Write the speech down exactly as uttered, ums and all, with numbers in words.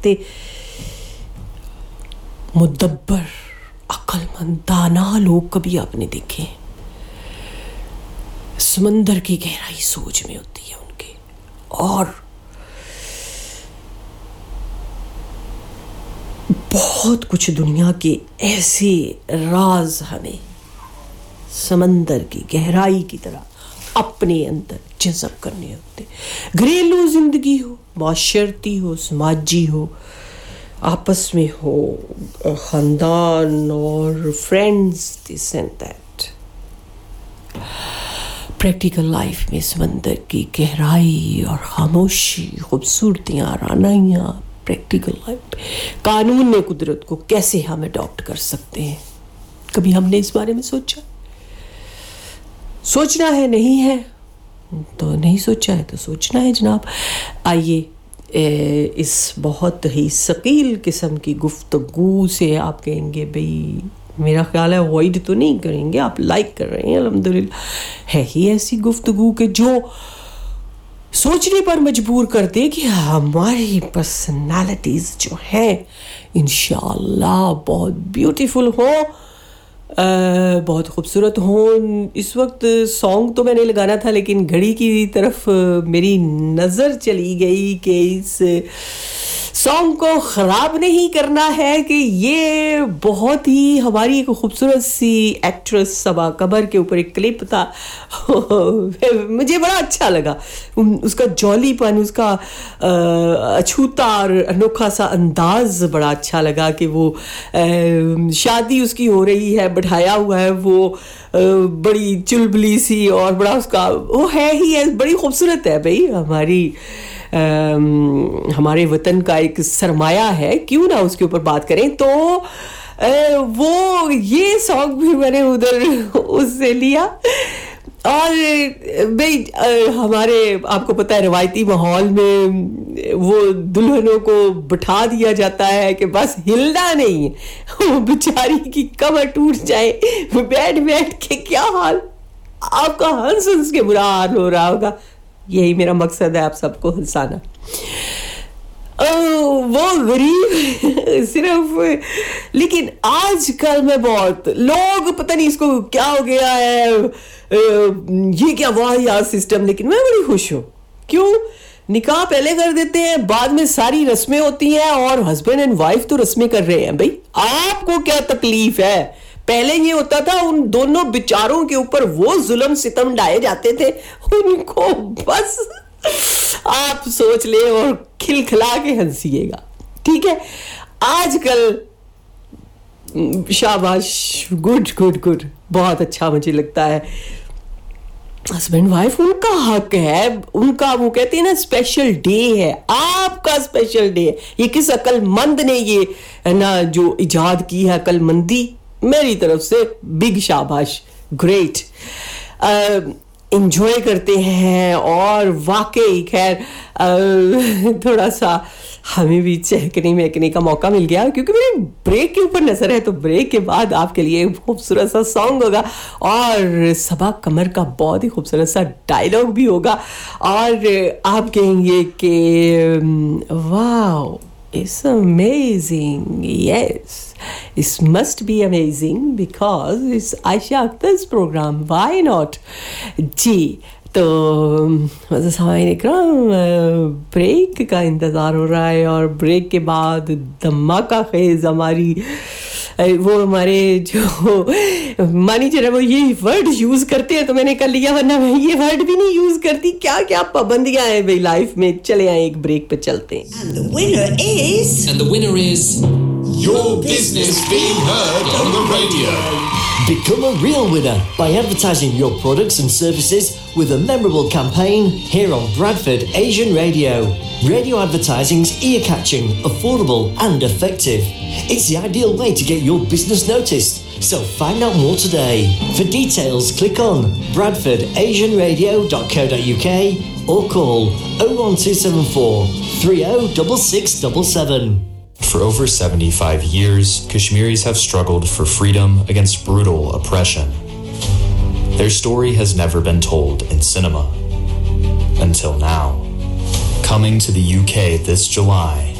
इतने मुदब्बर, अक्लमंद, दाना लोग कभी आपने देखे? समंदर की गहराई सोच में होती है उनके, और बहुत कुछ दुनिया के ऐसे राज हमें समंदर की गहराई की तरह अपने अंदर जज़ब करने होते। घरेलू जिंदगी हो, माशरती हो, समाजी हो, आपस में हो, खानदान और friends, this and that. Practical life में समंदर की गहराई और खामोशी, खूबसूरतियाँ, रानाइयाँ, प्रैक्टिकल लाइफ, कानून ने कुदरत को कैसे हम अडॉप्ट कर सकते हैं? कभी हमने इस बारे में सोचा? सोचना है, नहीं है तो नहीं सोचा है तो सोचना है जनाब। आइए इस बहुत ही सकील किस्म की गुफ्तगू से आप कहेंगे भाई मेरा ख्याल है अवॉइड तो नहीं करेंगे, आप लाइक कर रहे हैं, अल्हम्दुलिल्लाह। है ही ऐसी गुफ्तगू के जो सोचने पर मजबूर कर दे कि हमारी पर्सनालिटीज़ जो हैं इंशाअल्लाह बहुत ब्यूटीफुल हो, बहुत खूबसूरत हो। इस वक्त सॉन्ग तो मैंने लगाना था लेकिन घड़ी की तरफ मेरी नज़र चली गई कि इस सॉन्ग को ख़राब नहीं करना है, कि ये बहुत ही हमारी एक खूबसूरत सी एक्ट्रेस सबा कमर के ऊपर एक क्लिप था मुझे बड़ा अच्छा लगा उसका जॉलीपन, उसका अछूता और अनोखा सा अंदाज बड़ा अच्छा लगा कि वो शादी उसकी हो रही है, बैठाया हुआ है वो बड़ी चुलबुली सी और बड़ा उसका वो है ही है, बड़ी खूबसूरत है भाई। हमारी Um, हमारे वतन का एक सरमाया है, क्यों ना उसके ऊपर बात करें। तो uh, वो ये सॉन्ग भी मैंने उधर उससे लिया। और भाई uh, हमारे आपको पता है रवायती माहौल में वो दुल्हनों को बिठा दिया जाता है कि बस हिलना नहीं है, वो बेचारी की कमर टूट जाए, बैठ बैठ के क्या हाल, आपका हंस हंस के बुरा हाल हो रहा होगा। यही मेरा मकसद है, आप सबको हंसाना। वो गरीब सिर्फ, लेकिन आजकल में बहुत लोग पता नहीं इसको क्या हो गया है, ये क्या वाह यार सिस्टम। लेकिन मैं बड़ी खुश हूँ, क्यों? निकाह पहले कर देते हैं, बाद में सारी रस्में होती हैं और हस्बैंड एंड वाइफ तो रस्में कर रहे हैं। भाई आपको क्या तकलीफ है? पहले ये होता था उन दोनों बेचारों के ऊपर वो जुल्म सितम डाले जाते थे, उनको बस आप सोच ले और खिलखिला के हंसिएगा, ठीक है। आजकल शाबाश, गुड गुड गुड, बहुत अच्छा मुझे लगता है। हस्बैंड वाइफ उनका हक है, उनका वो कहते हैं ना स्पेशल डे है, आपका स्पेशल डे है। ये किस अक्लमंद ने ये ना जो इजाद की है अक्लमंदी, मेरी तरफ से बिग शाबाश, ग्रेट। एंजॉय करते हैं और वाकई खैर थोड़ा सा हमें भी चहकने महकने का मौका मिल गया, क्योंकि मेरी ब्रेक के ऊपर नजर है। तो ब्रेक के बाद आपके लिए खूबसूरत सा सॉन्ग होगा और सबा कमर का बहुत ही खूबसूरत सा डायलॉग भी होगा, और आप कहेंगे कि wow it's amazing, yes, it must be amazing because it's Aisha Akhtar's program, why not? जी, तो ब्रेक का इंतज़ार हो रहा है और ब्रेक के बाद धमाका खेज हमारी वो हमारे जो मानी चला वो ये वर्ड यूज करते हैं तो मैंने कर लिया, वरना मैं ये वर्ड भी नहीं यूज करती। क्या क्या पाबंदियां हैं भाई लाइफ में। चले आए एक ब्रेक पे चलते हैं। And the winner is And the winner is Your business being heard on the radio. Become a real winner by advertising your products and services with a memorable campaign here on Bradford Asian Radio. Radio advertising's ear-catching, affordable and effective. It's the ideal way to get your business noticed. So find out more today. For details, click on bradford asian radio dot co dot uk or call oh one two seven four three oh six six seven seven. For over seventy-five years, Kashmiris have struggled for freedom against brutal oppression. Their story has never been told in cinema. Until now. Coming to the U K this July,